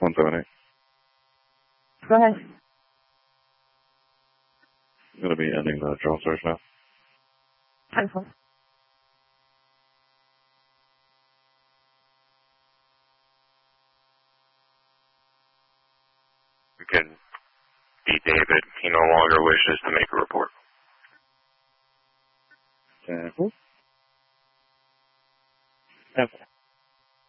178. Go ahead. I'm going to be ending the drone search now. Wonderful. You can be David. He no longer wishes to make a report. Okay.